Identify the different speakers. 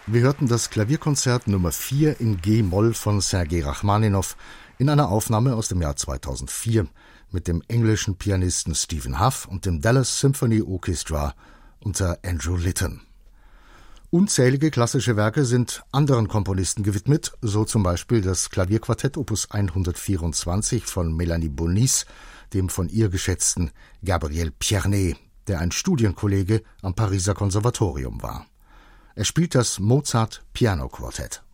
Speaker 1: Wir hörten das Klavierkonzert Nummer 4 in G-Moll von Sergei Rachmaninow in einer Aufnahme aus dem Jahr 2004 mit dem englischen Pianisten Stephen Hough und dem Dallas Symphony Orchestra unter Andrew Litton. Unzählige klassische Werke sind anderen Komponisten gewidmet, so zum Beispiel das Klavierquartett Opus 124 von Melanie Bonis, dem von ihr geschätzten Gabriel Pierné, der ein Studienkollege am Pariser Konservatorium war. Er spielt das Mozart Piano Quartett.